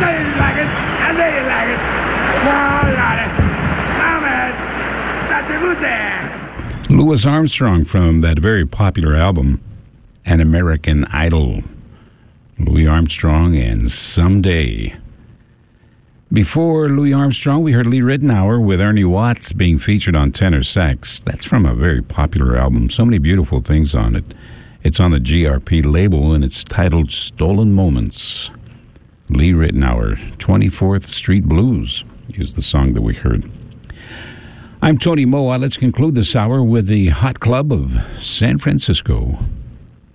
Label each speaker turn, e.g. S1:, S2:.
S1: know you like it. I know you like it. Oh, Lordy. Oh, man. Dr. Luther.
S2: Louis Armstrong from that very popular album, An American Idol. Louis Armstrong and Someday. Before Louis Armstrong, we heard Lee Ritenour with Ernie Watts being featured on tenor sax. That's from a very popular album. So many beautiful things on it. It's on the GRP label, and it's titled Stolen Moments. Lee Ritenour, 24th Street Blues is the song that we heard. I'm Tony Moa. Let's conclude this hour with the Hot Club of San Francisco.